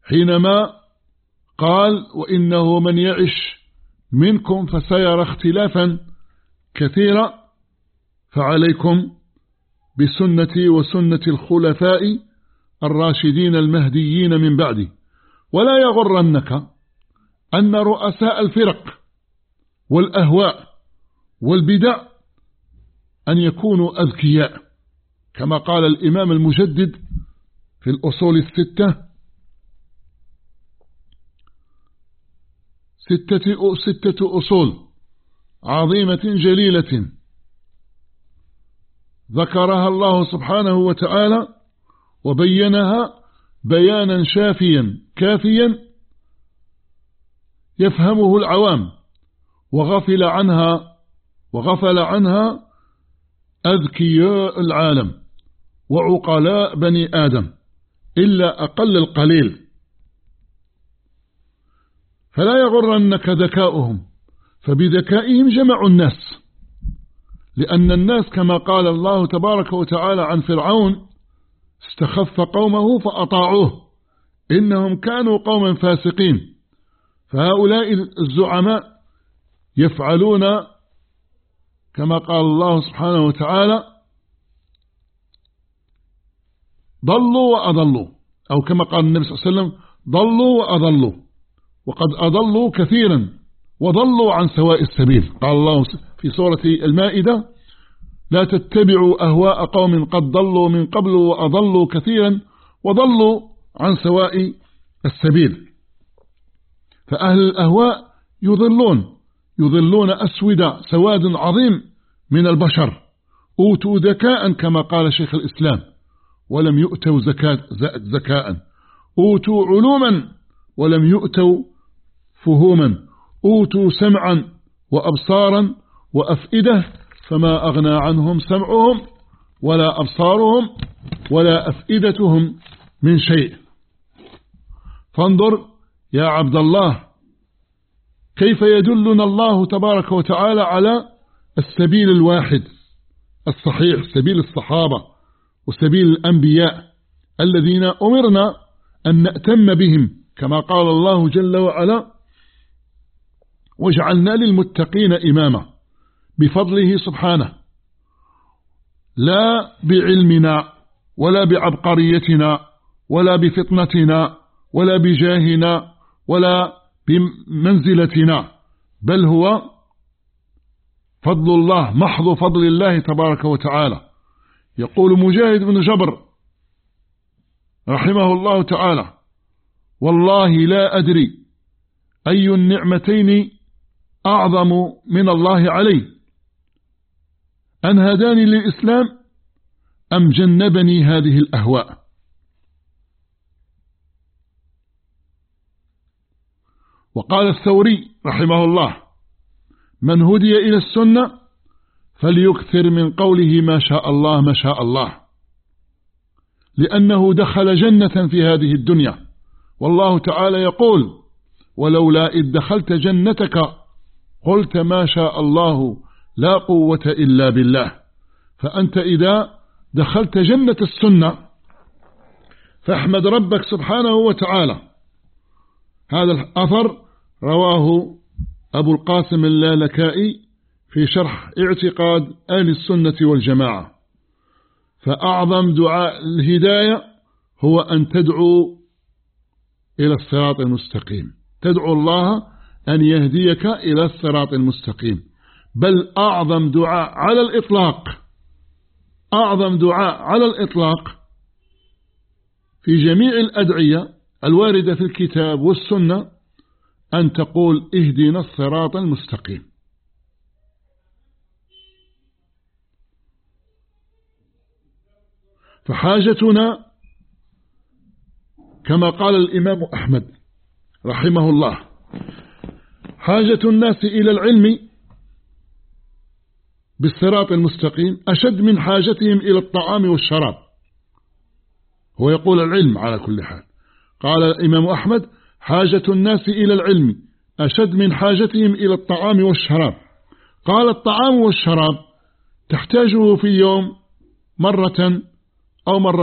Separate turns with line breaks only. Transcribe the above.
حينما قال وإنه من يعش منكم فسيرى اختلافا كثيرا فعليكم بسنتي وسنة الخلفاء الراشدين المهديين من بعدي. ولا يغرنك أن رؤساء الفرق والأهواء والبدع أن يكونوا أذكياء، كما قال الإمام المجدد في الأصول الستة: ستة أصول عظيمة جليلة ذكرها الله سبحانه وتعالى وبينها بيانا شافيا كافيا يفهمه العوام، وغفل عنها أذكياء العالم وعقلاء بني آدم إلا أقل القليل. فلا يغرنك ذكاؤهم، فبذكائهم جمعوا الناس، لأن الناس كما قال الله تبارك وتعالى عن فرعون: استخف قومه فأطاعوه إنهم كانوا قوما فاسقين. فهؤلاء الزعماء يفعلون كما قال الله سبحانه وتعالى: ضلوا وأضلوا، أو كما قال النبي صلى الله عليه وسلم: ضلوا وأضلوا، وقد أضلوا كثيرا وضلوا عن سواء السبيل. قال الله في سورة المائدة: لا تتبعوا أهواء قوم قد ضلوا من قبل وأضلوا كثيرا وضلوا عن سواء السبيل. فأهل الأهواء يضلون أسودا سواد عظيم من البشر، أوتوا ذكاء كما قال شيخ الإسلام ولم يؤتوا زكاء، أوتوا علوما ولم يؤتوا فهوما، أوتوا سمعا وأبصارا وأفئدة فما أغنى عنهم سمعهم ولا أبصارهم ولا أفئدتهم من شيء. فانظر يا عبد الله كيف يدلنا الله تبارك وتعالى على السبيل الواحد الصحيح، سبيل الصحابة وسبيل الأنبياء الذين أمرنا أن نأتم بهم، كما قال الله جل وعلا: وجعلنا للمتقين إماما، بفضله سبحانه، لا بعلمنا ولا بعبقريتنا ولا بفطنتنا ولا بجاهنا ولا بمنزلتنا، بل هو فضل الله، محض فضل الله تبارك وتعالى. يقول مجاهد بن جبر رحمه الله تعالى: والله لا أدري أي النعمتين أعظم من الله علي، أن هداني للإسلام أم جنبني هذه الأهواء. وقال الثوري رحمه الله: من هدي إلى السنة فليكثر من قوله ما شاء الله ما شاء الله، لأنه دخل جنة في هذه الدنيا، والله تعالى يقول: ولولا إذ دخلت جنتك قلت ما شاء الله لا قوة إلا بالله. فأنت إذا دخلت جنة السنة فاحمد ربك سبحانه وتعالى. هذا الأثر رواه أبو القاسم اللالكائي في شرح اعتقاد أهل السنة والجماعة. فأعظم دعاء الهداية هو أن تدعو إلى الصراط المستقيم، تدعو الله أن يهديك إلى الصراط المستقيم. بل أعظم دعاء على الإطلاق، أعظم دعاء على الإطلاق في جميع الأدعية الواردة في الكتاب والسنة أن تقول: اهدنا الصراط المستقيم. فحاجتنا كما قال الإمام أحمد رحمه الله: حاجة الناس إلى العلم بالصراط المستقيم أشد من حاجتهم إلى الطعام والشراب. هو يقول العلم على كل حال. قال الإمام أحمد: حاجة الناس إلى العلم أشد من حاجتهم إلى الطعام والشراب. قال: الطعام والشراب تحتاجه في اليوم مرة أو مرة